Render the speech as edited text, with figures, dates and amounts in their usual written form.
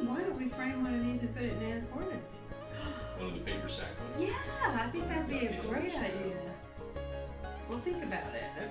why don't we frame one of these and put it in Anna Corners? One of the paper sack ones. Yeah, I think that'd be a great idea. We'll think about it.